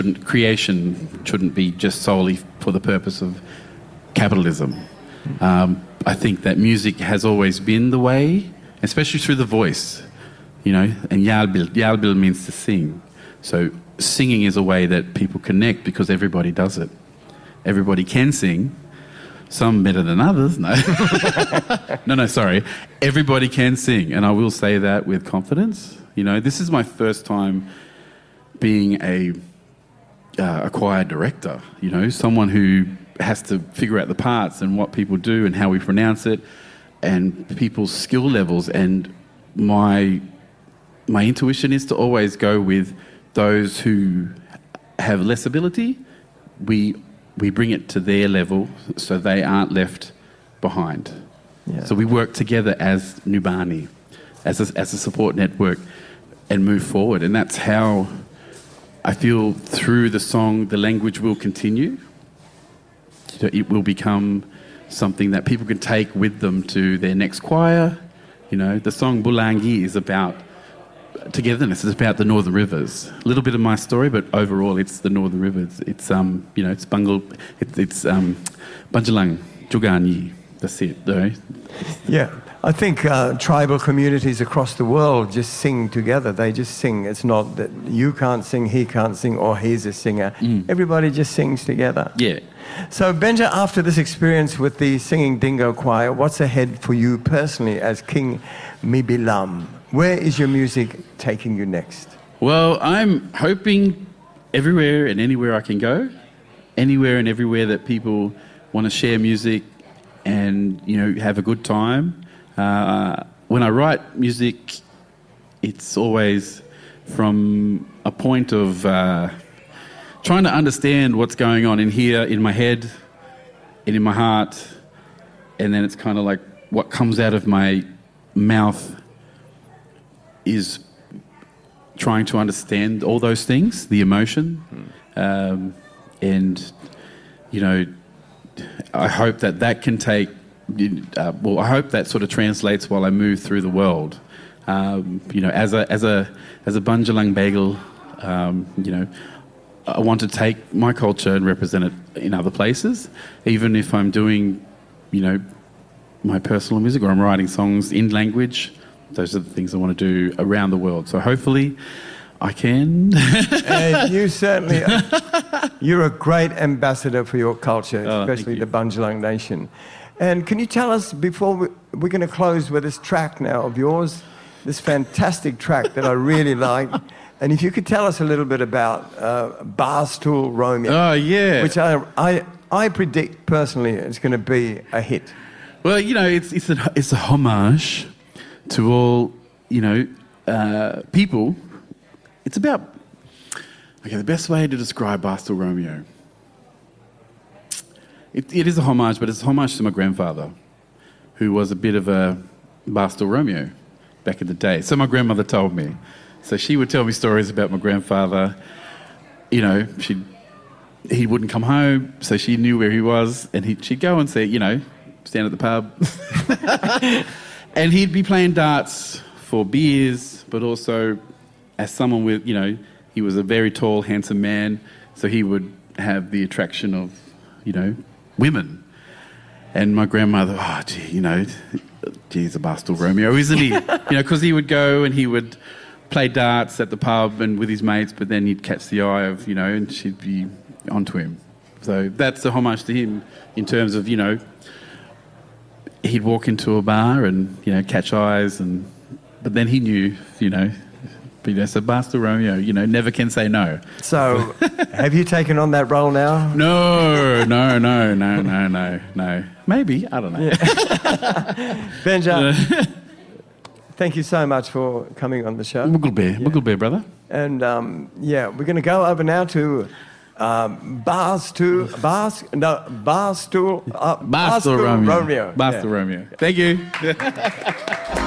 creation shouldn't be just solely for the purpose of capitalism. I think that music has always been the way, especially through the voice, you know, and Yalbil means to sing. So singing is a way that people connect because everybody does it. Everybody can sing, some better than others, no. No, sorry. Everybody can sing, and I will say that with confidence. You know, this is my first time being a choir director, you know, someone who has to figure out the parts and what people do and how we pronounce it and people's skill levels. And my intuition is to always go with those who have less ability. We bring it to their level so they aren't left behind. Yeah. So we work together as Nubani, as a support network, and move forward. And that's how I feel through the song, the language will continue. It will become something that people can take with them to their next choir. You know, the song Bulangi is about togetherness. It's about the Northern Rivers. A little bit of my story, but overall, it's the Northern Rivers. It's you know, it's Banjalang, Juganyi. That's it, though. Yeah, I think tribal communities across the world just sing together. They just sing. It's not that you can't sing, he can't sing, or he's a singer. Everybody just sings together. Yeah. So, Benja, after this experience with the Singing Dingo Choir, what's ahead for you personally as King Mibilam? Where is your music taking you next? Well, I'm hoping everywhere and anywhere I can go, anywhere and everywhere that people want to share music and, you know, have a good time. When I write music, it's always from a point of trying to understand what's going on in here, in my head and in my heart, and then it's kind of like what comes out of my mouth is trying to understand all those things, the emotion, and, you know, I hope that can take, I hope that sort of translates while I move through the world. You know, as a Banjalang Bagel, you know, I want to take my culture and represent it in other places, even if I'm doing, you know, my personal music or I'm writing songs in language. Those are the things I want to do around the world. So hopefully I can. And you certainly are. You're a great ambassador for your culture, especially the Banjalang Nation. And can you tell us, before we're going to close with this track now of yours, this fantastic track that I really like, and if you could tell us a little bit about Barstool Romeo. Oh, yeah. Which I predict personally it's going to be a hit. Well, you know, it's a homage to all, you know, people. It's about, okay, the best way to describe Barstool Romeo. It is a homage, but it's a homage to my grandfather, who was a bit of a Barstool Romeo back in the day. So my grandmother told me. So she would tell me stories about my grandfather. You know, he wouldn't come home, so she knew where he was, and she'd go and say, you know, stand at the pub. And he'd be playing darts for beers, but also as someone with, you know, he was a very tall, handsome man, so he would have the attraction of, you know, women. And my grandmother, oh, gee, you know, he's a Barstool Romeo, isn't he? You know, because he would go and he would play darts at the pub and with his mates, but then he'd catch the eye of, you know, and she'd be onto him. So that's a homage to him in terms of, you know, he'd walk into a bar and, you know, catch eyes, but then he knew, you know, so Barstool Romeo, you know, never can say no. So, have you taken on that role now? No. Maybe, I don't know. Yeah. Benja, thank you so much for coming on the show. Muggle Bear, brother. And, yeah, we're going to go over now to Barstool Romeo. Barstool Romeo. Thank you.